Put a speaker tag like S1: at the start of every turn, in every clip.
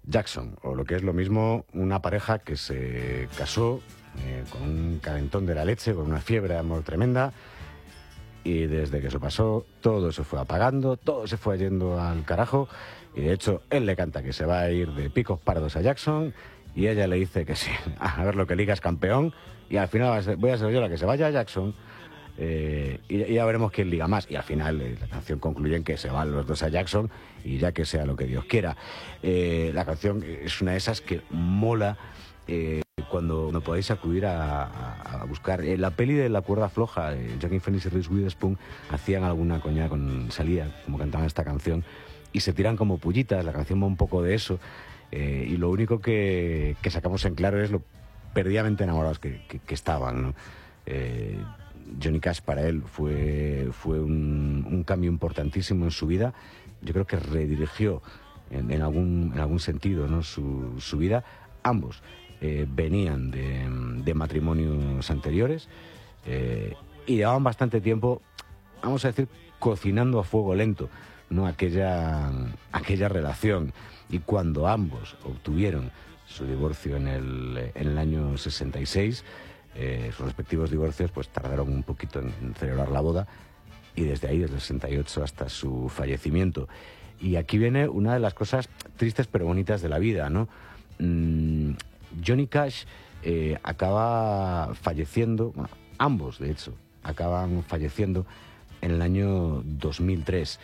S1: Jackson, o lo que es lo mismo, una pareja que se casó con un calentón de la leche, con una fiebre de amor tremenda, y desde que eso pasó, todo se fue apagando, todo se fue yendo al carajo, y de hecho él le canta que se va a ir de picos pardos a Jackson, y ella le dice que sí, a ver lo que ligas, campeón, y al final voy a ser yo la que se vaya a Jackson, y ya veremos quién liga más. Y al final la canción concluye en que se van los dos a Jackson y ya que sea lo que Dios quiera. La canción es una de esas que mola cuando no podéis acudir a buscar. La peli de La cuerda floja, Joaquin Phoenix y Reese Witherspoon hacían alguna coña con salida, como cantaban esta canción, y se tiran como pullitas. La canción va un poco de eso, y lo único que sacamos en claro es lo perdidamente enamorados que estaban, ¿no? Johnny Cash, para él fue un cambio importantísimo en su vida. Yo creo que redirigió en algún sentido, ¿no?, su vida. Ambos venían de matrimonios anteriores y llevaban bastante tiempo, vamos a decir, cocinando a fuego lento, ¿no?, aquella relación. Y cuando ambos obtuvieron su divorcio en el año 66, sus respectivos divorcios pues tardaron un poquito en celebrar la boda, y desde ahí, desde el 68 hasta su fallecimiento. Y aquí viene una de las cosas tristes pero bonitas de la vida, ¿no? Johnny Cash acaba falleciendo, bueno, ambos de hecho acaban falleciendo en el año 2003,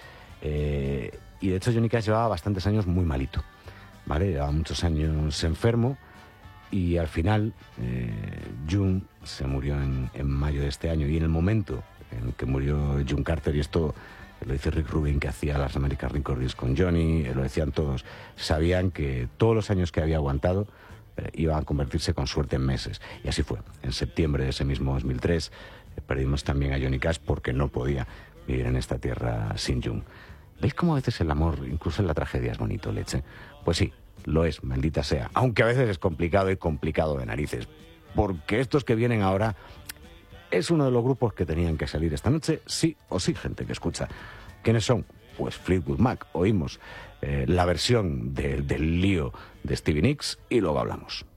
S1: y de hecho Johnny Cash llevaba bastantes años muy malito, ¿vale? Llevaba muchos años enfermo. Y al final, June se murió en mayo de este año, y en el momento en que murió June Carter, y esto lo dice Rick Rubin, que hacía las American Records con Johnny, lo decían todos, sabían que todos los años que había aguantado iban a convertirse con suerte en meses. Y así fue. En septiembre de ese mismo 2003 perdimos también a Johnny Cash, porque no podía vivir en esta tierra sin June. ¿Veis cómo a veces el amor, incluso en la tragedia, es bonito, leche? Pues sí, lo es, maldita sea. Aunque a veces es complicado, y complicado de narices. Porque estos que vienen ahora es uno de los grupos que tenían que salir esta noche, sí o sí, gente que escucha. ¿Quiénes son? Pues Fleetwood Mac. Oímos la versión del lío de Stevie Nicks y luego hablamos.